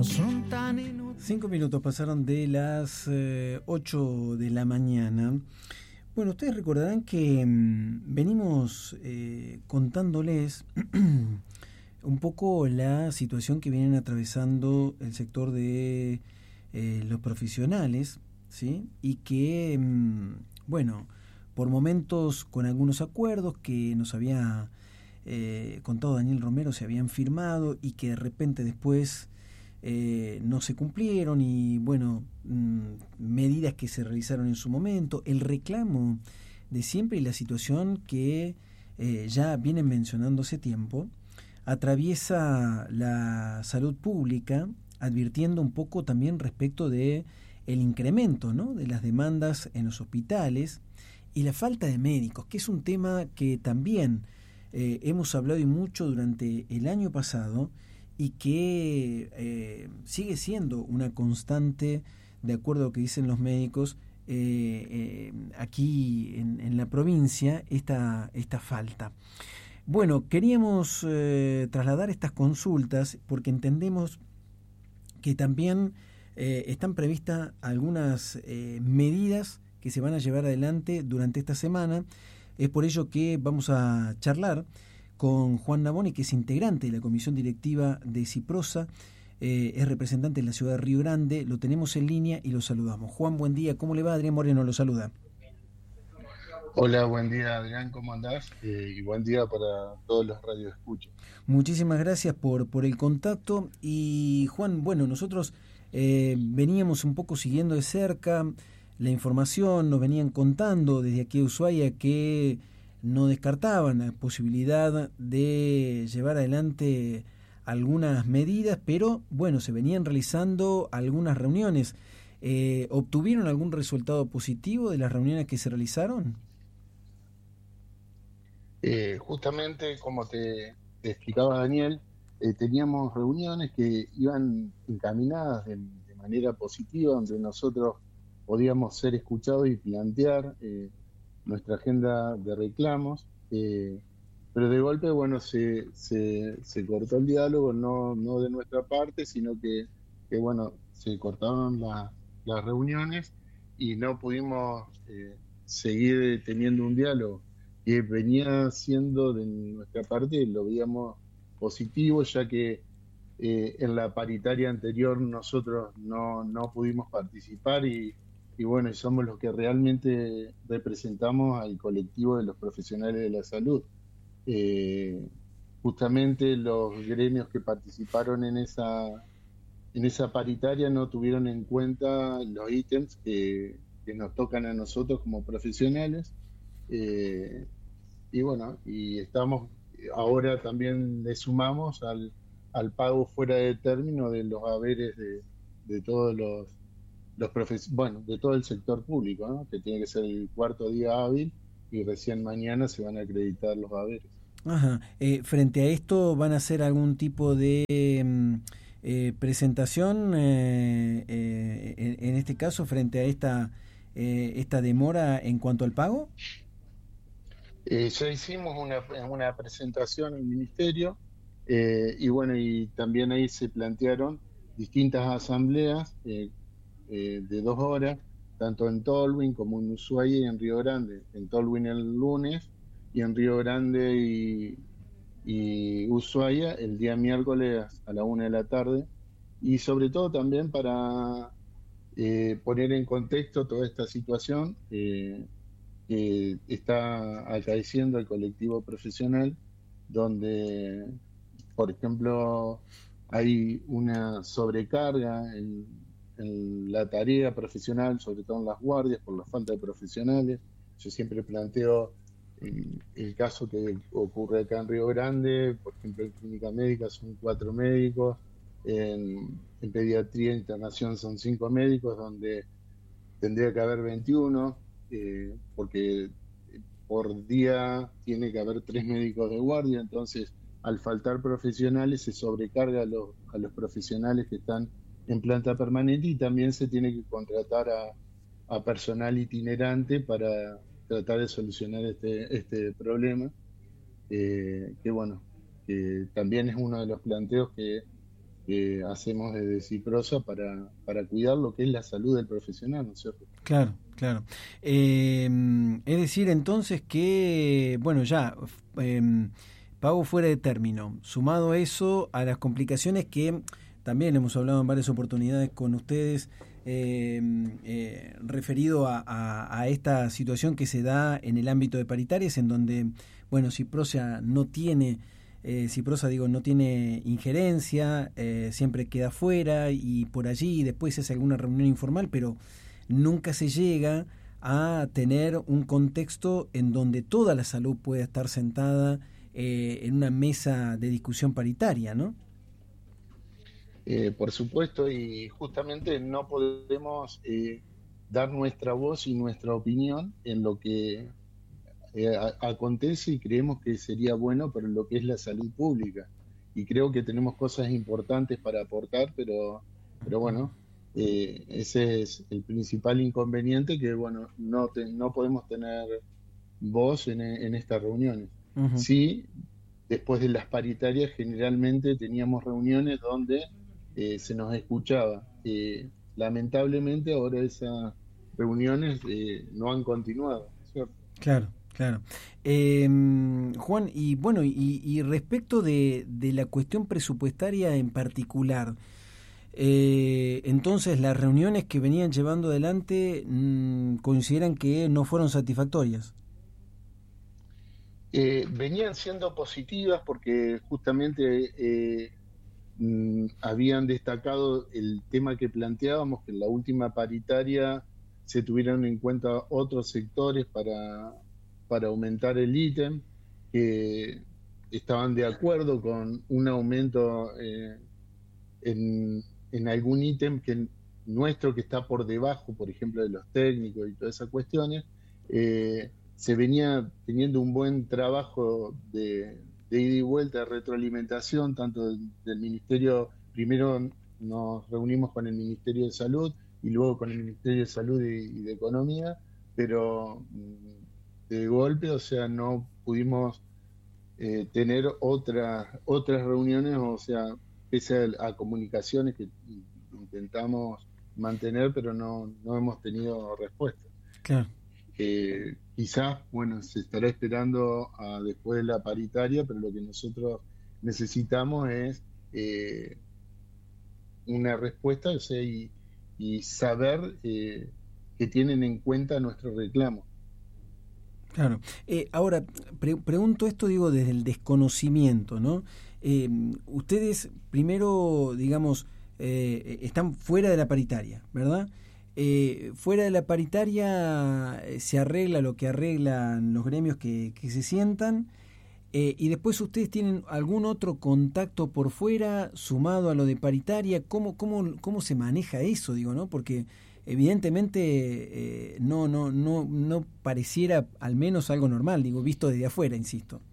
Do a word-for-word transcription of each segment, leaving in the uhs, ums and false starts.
no son tan inútiles. Cinco minutos pasaron de las eh, ocho de la mañana. Bueno, ustedes recordarán que mmm, venimos eh, contándoles un poco la situación que vienen atravesando el sector de eh, los profesionales, ¿sí? Y que, mmm, bueno, por momentos con algunos acuerdos que nos había eh, contado Daniel Romero se habían firmado y que de repente después Eh, no se cumplieron y bueno, mmm, medidas que se realizaron en su momento, el reclamo de siempre y la situación que eh, ya vienen mencionando hace tiempo, atraviesa la salud pública advirtiendo un poco también respecto de el incremento, ¿no?, de las demandas en los hospitales y la falta de médicos, que es un tema que también eh, hemos hablado y mucho durante el año pasado y que eh, sigue siendo una constante, de acuerdo a lo que dicen los médicos, eh, eh, aquí en, en la provincia, esta, esta falta. Bueno, queríamos eh, trasladar estas consultas porque entendemos que también eh, están previstas algunas eh, medidas que se van a llevar adelante durante esta semana. Es por ello que vamos a charlar con Juan Naboni, que es integrante de la comisión directiva de Ciprosa, eh, es representante en la ciudad de Río Grande, lo tenemos en línea y lo saludamos. Juan, buen día, ¿cómo le va? Adrián Moreno lo saluda. Hola, buen día Adrián, ¿cómo andás? Eh, y buen día para todos los radioescuchas. Muchísimas gracias por, por el contacto y Juan, bueno, nosotros eh, veníamos un poco siguiendo de cerca la información, nos venían contando desde aquí a Ushuaia que no descartaban la posibilidad de llevar adelante algunas medidas, pero bueno, se venían realizando algunas reuniones. Eh, ¿Obtuvieron algún resultado positivo de las reuniones que se realizaron? Eh, justamente, como te, te explicaba Daniel, eh, teníamos reuniones que iban encaminadas de, de manera positiva, donde nosotros podíamos ser escuchados y plantear eh, nuestra agenda de reclamos, eh, pero de golpe, bueno, se, se, se cortó el diálogo, no, no de nuestra parte, sino que, que bueno, se cortaron la, las reuniones y no pudimos eh, seguir teniendo un diálogo que venía siendo de nuestra parte, lo veíamos positivo, ya que eh, en la paritaria anterior nosotros no, no pudimos participar y Y bueno, y somos los que realmente representamos al colectivo de los profesionales de la salud. Eh, justamente los gremios que participaron en esa, en esa paritaria no tuvieron en cuenta los ítems que, que nos tocan a nosotros como profesionales. Eh, y bueno, y estamos, ahora también le sumamos al, al pago fuera de término de los haberes de, de todos los los profes bueno, de todo el sector público, ¿no?, que tiene que ser el cuarto día hábil y recién mañana se van a acreditar los haberes. Ajá. Eh, frente a esto, ¿van a hacer algún tipo de eh, presentación, eh, eh, en, en este caso, frente a esta, eh, esta demora en cuanto al pago? Eh, ya hicimos una, una presentación al ministerio eh, y bueno, y también ahí se plantearon distintas asambleas eh, Eh, de dos horas, tanto en Tolwyn como en Ushuaia y en Río Grande. En Tolwyn el lunes y en Río Grande y, y Ushuaia el día miércoles a la una de la tarde. Y sobre todo también para eh, poner en contexto toda esta situación eh, que está acaeciendo el colectivo profesional, donde, por ejemplo, hay una sobrecarga en en la tarea profesional, sobre todo en las guardias, por la falta de profesionales. Yo siempre planteo eh, el caso que ocurre acá en Río Grande, por ejemplo, en clínica médica son cuatro médicos, en, en pediatría e internación son cinco médicos, donde tendría que haber veintiuno, eh, porque por día tiene que haber tres médicos de guardia, entonces al faltar profesionales se sobrecarga a los, a los profesionales que están en planta permanente y también se tiene que contratar a, a personal itinerante para tratar de solucionar este, este problema, eh, que bueno, que también es uno de los planteos que, que hacemos desde Ciprosa para, para cuidar lo que es la salud del profesional, ¿no es cierto? Claro, claro. Eh, es decir, entonces que, bueno, ya, eh, pago fuera de término, sumado a eso, a las complicaciones que también hemos hablado en varias oportunidades con ustedes, eh, eh, referido a, a, a esta situación que se da en el ámbito de paritarias, en donde, bueno, Ciprosa no tiene... Eh, Ciprosa, digo, no tiene injerencia, eh, siempre queda fuera y por allí después se hace alguna reunión informal, pero nunca se llega a tener un contexto en donde toda la salud pueda estar sentada eh, en una mesa de discusión paritaria, ¿no? Eh, por supuesto, y justamente no podemos eh, dar nuestra voz y nuestra opinión en lo que eh, a- acontece y creemos que sería bueno para lo que es la salud pública. Y creo que tenemos cosas importantes para aportar, pero, pero bueno, eh, ese es el principal inconveniente, que bueno, no, te- no podemos tener voz en, e- en estas reuniones. Uh-huh. Sí, después de las paritarias generalmente teníamos reuniones donde eh, se nos escuchaba. Eh, lamentablemente ahora esas reuniones eh, no han continuado, ¿cierto? Claro, claro. Eh, Juan, y bueno, y, y respecto de, de la cuestión presupuestaria en particular, eh, entonces las reuniones que venían llevando adelante mmm, consideran que no fueron satisfactorias. Eh, venían siendo positivas porque justamente eh, mm, habían destacado el tema que planteábamos, que en la última paritaria se tuvieron en cuenta otros sectores para, para aumentar el ítem, que estaban de acuerdo con un aumento eh, en, en algún ítem que nuestro que está por debajo, por ejemplo, de los técnicos y todas esas cuestiones. Eh, se venía teniendo un buen trabajo de, de ida y vuelta, de retroalimentación, tanto del, del Ministerio, primero nos reunimos con el Ministerio de Salud y luego con el Ministerio de Salud y, y de Economía, pero de golpe, o sea, no pudimos eh, tener otras otras reuniones, o sea, pese a, a comunicaciones que intentamos mantener, pero no, no hemos tenido respuesta. Claro. Eh, quizás, bueno, se estará esperando a después de la paritaria, pero lo que nosotros necesitamos es eh, una respuesta, o sea, y, y saber eh, que tienen en cuenta nuestro reclamo. Claro. Eh, ahora, pre- pregunto esto, digo, desde el desconocimiento, ¿no? Eh, ustedes, primero, digamos, eh, están fuera de la paritaria, ¿verdad? Eh, fuera de la paritaria eh, se arregla lo que arreglan los gremios que, que se sientan, eh, y después ustedes tienen algún otro contacto por fuera sumado a lo de paritaria. ¿Cómo, cómo, cómo se maneja eso, digo, no? Porque evidentemente eh, no, no, no, no pareciera al menos algo normal, digo, visto desde afuera, insisto.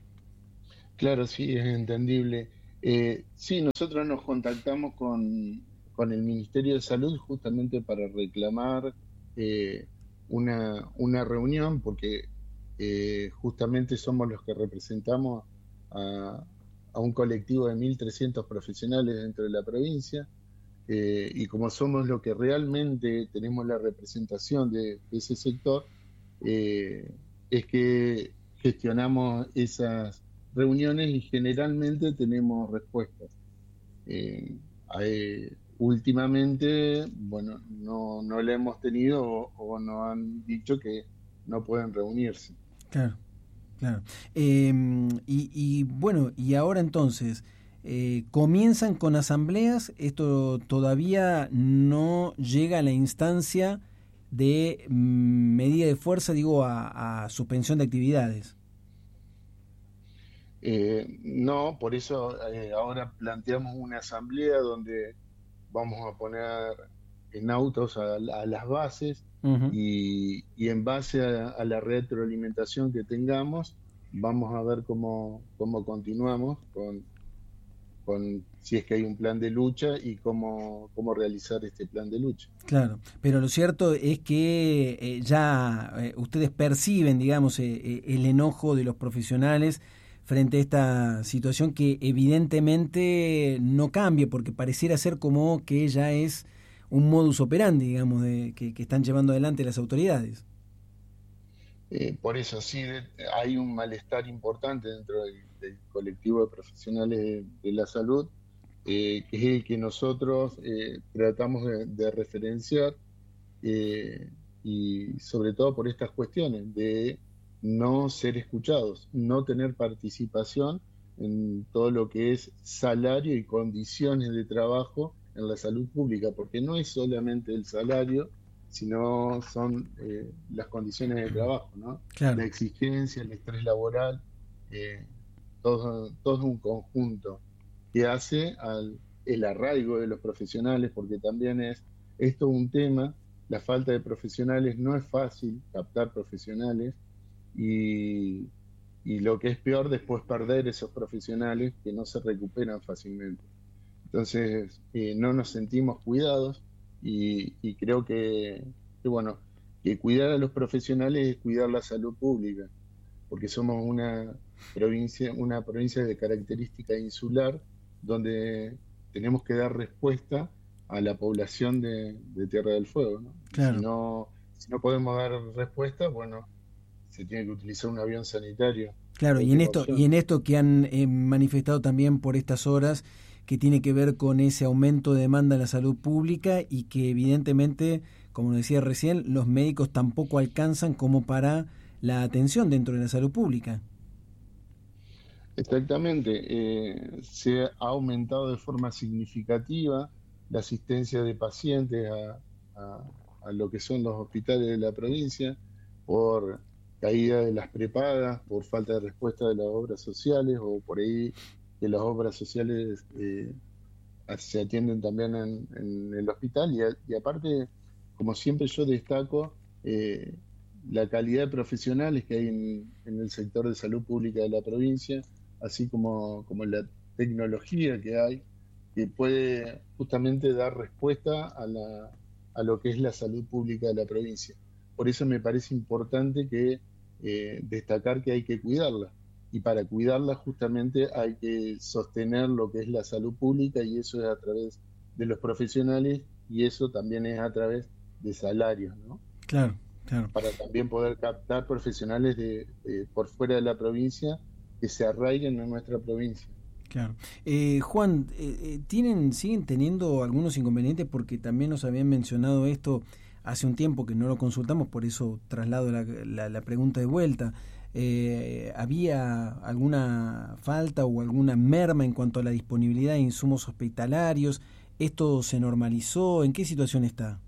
Claro, sí, es entendible. Eh, sí, nosotros nos contactamos con, con el Ministerio de Salud justamente para reclamar eh, una, una reunión, porque eh, justamente somos los que representamos a, a un colectivo de mil trescientos profesionales dentro de la provincia, eh, y como somos los que realmente tenemos la representación de, de ese sector, eh, es que gestionamos esas reuniones y generalmente tenemos respuestas. Eh, eh, últimamente, bueno, no, no la hemos tenido o, o nos han dicho que no pueden reunirse. Claro, claro. Eh, y, y bueno, y ahora entonces, eh, comienzan con asambleas, esto todavía no llega a la instancia de mm, medida de fuerza, digo, a, a suspensión de actividades. Eh, no, por eso eh, ahora planteamos una asamblea donde vamos a poner en autos a, a las bases Uh-huh. y, y en base a, a la retroalimentación que tengamos, vamos a ver cómo, cómo continuamos con, con si es que hay un plan de lucha y cómo, cómo realizar este plan de lucha. Claro, pero lo cierto es que eh, ya eh, ustedes perciben, digamos, eh, eh, el enojo de los profesionales frente a esta situación que evidentemente no cambia, porque pareciera ser como que ya es un modus operandi, digamos, de, que, que están llevando adelante las autoridades. Eh, por eso sí de- hay un malestar importante dentro del, del colectivo de profesionales de, de la salud, eh, que es el que nosotros eh, tratamos de, de referenciar, eh, y sobre todo por estas cuestiones de no ser escuchados, no tener participación en todo lo que es salario y condiciones de trabajo en la salud pública, porque no es solamente el salario, sino son eh, las condiciones de trabajo, ¿no? La Claro, exigencia, el estrés laboral, eh, todo, todo un conjunto que hace al el arraigo de los profesionales, porque también es esto un tema, la falta de profesionales, no es fácil captar profesionales, y, y lo que es peor, después perder esos profesionales que no se recuperan fácilmente. Entonces, eh, no nos sentimos cuidados, y, y creo que, que, bueno, que cuidar a los profesionales es cuidar la salud pública, porque somos una provincia, una provincia de característica insular, donde tenemos que dar respuesta a la población de, de Tierra del Fuego, ¿no? Y si claro. no, si no podemos dar respuesta, bueno, se tiene que utilizar un avión sanitario, Claro, la y en última esto, y opción. en esto que han eh, manifestado también por estas horas, que tiene que ver con ese aumento de demanda en la salud pública y que evidentemente, como decía recién, los médicos tampoco alcanzan como para la atención dentro de la salud pública. Exactamente, eh, se ha aumentado de forma significativa la asistencia de pacientes a, a- a lo que son los hospitales de la provincia por caída de las prepagas, por falta de respuesta de las obras sociales, o por ahí que las obras sociales eh, se atienden también en, en el hospital, y, a- y aparte, como siempre yo destaco, eh, la calidad de profesionales que hay en, en el sector de salud pública de la provincia, así como, como la tecnología que hay, que puede justamente dar respuesta a, la, a lo que es la salud pública de la provincia. Por eso me parece importante que eh, destacar que hay que cuidarla, y para cuidarla justamente hay que sostener lo que es la salud pública, y eso es a través de los profesionales, y eso también es a través de salarios, ¿no? Claro, claro, Para también poder captar profesionales de, de por fuera de la provincia que se arraiguen en nuestra provincia. claro. Eh, Juan, eh, eh, ¿tienen, siguen teniendo algunos inconvenientes? Porque también nos habían mencionado esto hace un tiempo que no lo consultamos, por eso traslado la, la, la pregunta de vuelta. Eh, ¿había alguna falta o alguna merma en cuanto a la disponibilidad de insumos hospitalarios? ¿Esto se normalizó? ¿En qué situación está?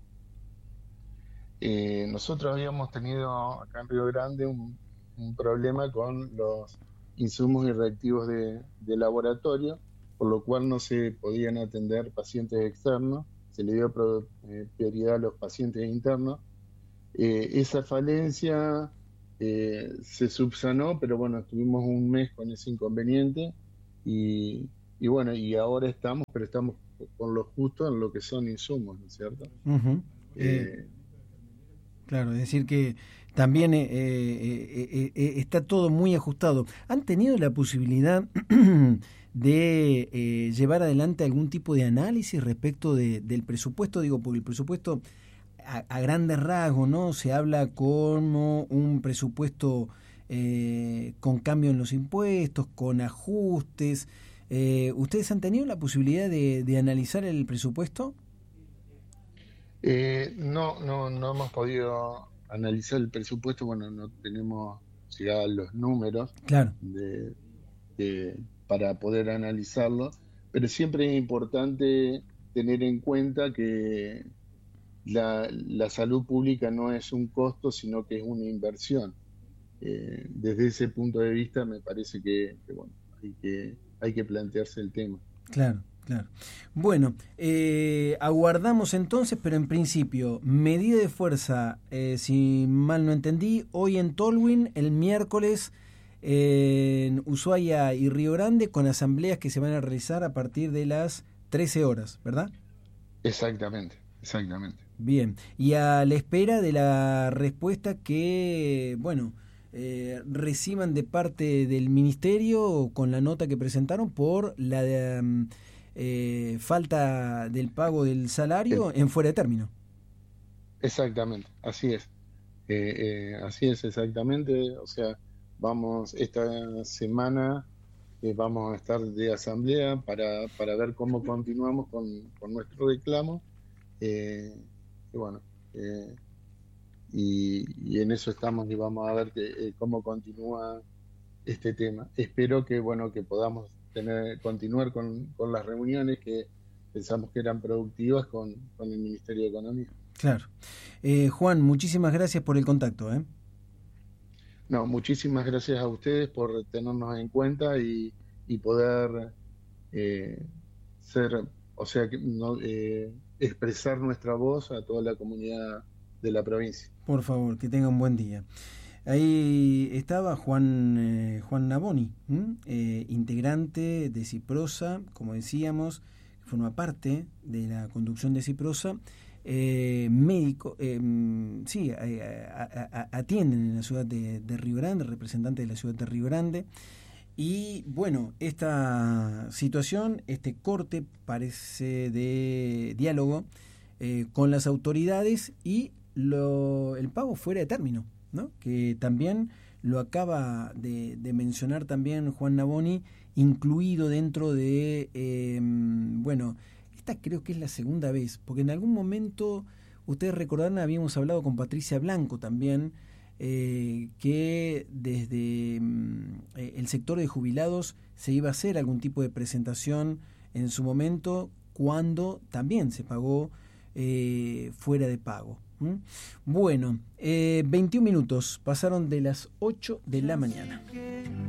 Eh, nosotros habíamos tenido acá en Río Grande un, un problema con los insumos y reactivos de, de laboratorio, por lo cual no se podían atender pacientes externos, se le dio pro- eh, prioridad a los pacientes internos. Eh, esa falencia eh, se subsanó, pero bueno, estuvimos un mes con ese inconveniente, y, y bueno, y ahora estamos, pero estamos con lo justo en lo que son insumos, ¿no es cierto? Ujú. Eh, Eh, Claro, es decir que también eh, eh, eh, eh, está todo muy ajustado. ¿Han tenido la posibilidad de eh, llevar adelante algún tipo de análisis respecto de, del presupuesto? Digo, porque el presupuesto a, a grandes rasgos, ¿no? Se habla como un presupuesto eh, con cambio en los impuestos, con ajustes. Eh, ¿Ustedes han tenido la posibilidad de, de analizar el presupuesto? Eh, no, no, no hemos podido analizar el presupuesto, bueno, no tenemos llegado a los números Claro, de, de- para poder analizarlo, pero siempre es importante tener en cuenta que la, la salud pública no es un costo, sino que es una inversión. Eh, desde ese punto de vista me parece que, que, bueno, hay que, hay que plantearse el tema. claro, claro. Bueno, eh, aguardamos entonces, pero en principio, medida de fuerza, eh, si mal no entendí, hoy en Tolwyn, el miércoles eh, en Ushuaia y Río Grande, con asambleas que se van a realizar a partir de las trece horas, ¿verdad? Exactamente, exactamente. Bien, y a la espera de la respuesta que, bueno, eh, reciban de parte del ministerio con la nota que presentaron por la de, eh, falta del pago del salario en fuera de término. Exactamente, así es. Eh, eh, así es exactamente. O sea, vamos esta semana, eh, vamos a estar de asamblea para, para ver cómo continuamos con, con nuestro reclamo. Eh, y bueno, eh, y, y en eso estamos y vamos a ver que, eh, cómo continúa este tema. Espero que bueno que podamos tener continuar con, con las reuniones que pensamos que eran productivas con, con el Ministerio de Economía. Claro. Eh, Juan, muchísimas gracias por el contacto, ¿eh? No, muchísimas gracias a ustedes por tenernos en cuenta y, y poder eh, ser, o sea, que no, eh, expresar nuestra voz a toda la comunidad de la provincia. Por favor, que tenga un buen día. Ahí estaba Juan eh, Juan Naboni, eh, integrante de Ciprosa, como decíamos, forma parte de la conducción de Ciprosa, eh, médico, eh, sí, a, a, a, atienden en la ciudad de, de Río Grande, representante de la ciudad de Río Grande. Y bueno, esta situación, este corte parece de diálogo eh, con las autoridades y lo, el pago fuera de término, ¿no? Que también lo acaba de, de mencionar también Juan Naboni, incluido dentro de, eh, bueno, esta creo que es la segunda vez, porque en algún momento, ustedes recordarán, habíamos hablado con Patricia Blanco también, eh, que desde eh, el sector de jubilados se iba a hacer algún tipo de presentación en su momento, cuando también se pagó eh, fuera de pago. ¿Mm? Bueno, eh, veintiún minutos pasaron de las ocho de la mañana.